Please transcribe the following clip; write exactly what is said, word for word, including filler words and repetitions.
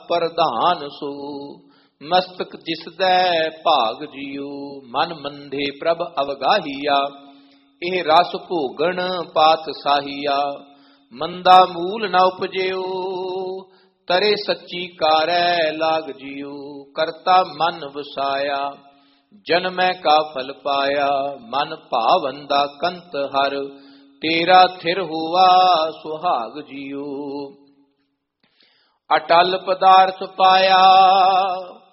ਪ੍ਰਧਾਨ ਸੋ। ਮਸਤਕ ਜਿਸਦੈ ਭਾਗ ਜਿਉ ਮਨ ਮੰਧੇ ਪ੍ਰਭ ਅਵਗਾਹੀਆ। ਇਹ ਰਸ ਭੋਗਣ ਪਾਤਸ਼ਾਹੀਆ ਮੰਦਾ ਮੂਲ ਨ ਉਪਜਿਓ। ਤਰੇ ਸੱਚੀ ਕਾਰੈ ਲਾਗ ਜਿਉ ਕਰਤਾ ਮਨ ਵਸਾਇਆ। ਜਨਮੈ ਕਾ ਫਲ ਪਾਇਆ ਮਨ ਭਾਵੰਦਾ ਕੰਤ ਹਰ। ਤੇਰਾ ਥਿਰ ਹੋਵਾ ਸੁਹਾਗ ਜਿਉ। ਅਟਲ ਪਦਾਰਥ ਪਾਇਆ